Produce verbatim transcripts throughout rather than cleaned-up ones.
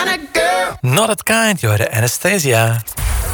kind of girl. Not that kind, joh, de Anastasia.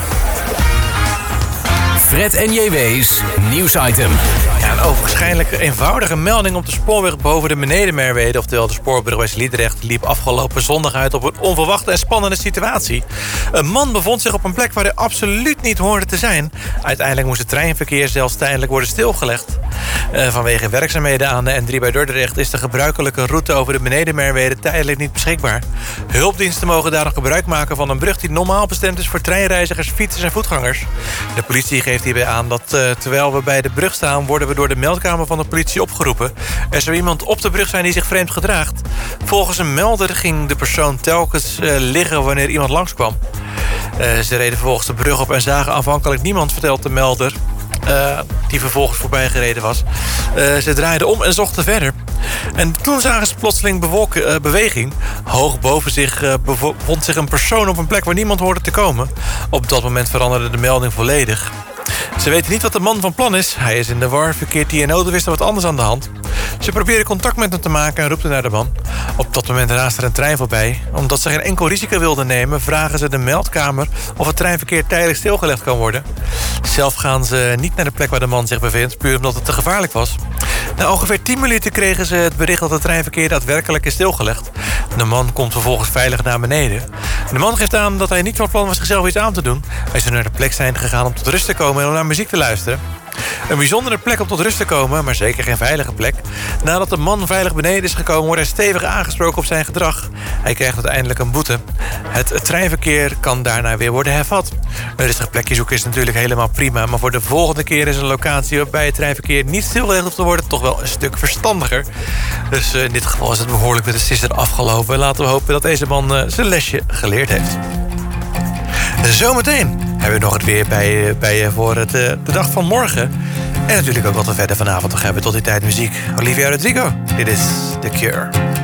Fred en J W's nieuwsitem. Ja, een ogenschijnlijk eenvoudige melding op de spoorweg boven de Benedenmerwede, oftewel de spoorbrug bij Sliedrecht, liep afgelopen zondag uit op een onverwachte en spannende situatie. Een man bevond zich op een plek waar hij absoluut niet hoorde te zijn. Uiteindelijk moest het treinverkeer zelfs tijdelijk worden stilgelegd. Uh, vanwege werkzaamheden aan de N drie bij Dordrecht is de gebruikelijke route over de Benedenmerwede tijdelijk niet beschikbaar. Hulpdiensten mogen daarom gebruik maken van een brug die normaal bestemd is voor treinreizigers, fietsers en voetgangers. De politie geeft hierbij aan dat uh, terwijl we bij de brug staan, worden we door de meldkamer van de politie opgeroepen. Er zou iemand op de brug zijn die zich vreemd gedraagt. Volgens een melder ging de persoon telkens uh, liggen wanneer iemand langskwam. Uh, ze reden vervolgens de brug op en zagen aanvankelijk niemand, vertelt de melder. Uh, die vervolgens voorbij gereden was. Uh, ze draaiden om en zochten verder. En toen zagen ze plotseling bewolk- uh, beweging. Hoog boven zich uh, bevond zich een persoon op een plek waar niemand hoorde te komen. Op dat moment veranderde de melding volledig. Ze weten niet wat de man van plan is. Hij is in de war, verkeert hij en auto wist er wat anders aan de hand. Ze proberen contact met hem te maken en roepen naar de man. Op dat moment raast er een trein voorbij. Omdat ze geen enkel risico wilden nemen, vragen ze de meldkamer of het treinverkeer tijdelijk stilgelegd kan worden. Zelf gaan ze niet naar de plek waar de man zich bevindt, puur omdat het te gevaarlijk was. Na ongeveer tien minuten kregen ze het bericht dat het treinverkeer daadwerkelijk is stilgelegd. De man komt vervolgens veilig naar beneden. De man geeft aan dat hij niet van plan was zichzelf iets aan te doen. Hij zou naar de plek zijn gegaan om tot rust te komen en om naar muziek te luisteren. Een bijzondere plek om tot rust te komen, maar zeker geen veilige plek. Nadat de man veilig beneden is gekomen, wordt hij stevig aangesproken op zijn gedrag. Hij krijgt uiteindelijk een boete. Het, het treinverkeer kan daarna weer worden hervat. Een rustig plekje zoeken is natuurlijk helemaal prima, maar voor de volgende keer is een locatie waarbij het treinverkeer niet stilgelegd hoeft te worden toch wel een stuk verstandiger. Dus uh, in dit geval is het behoorlijk met de sisser afgelopen. Laten we hopen dat deze man uh, zijn lesje geleerd heeft. Zometeen hebben we nog het weer bij, bij je voor het, uh, de dag van morgen. En natuurlijk ook wat we verder vanavond nog hebben. Tot die tijd muziek. Olivia Rodrigo. Dit is The Cure.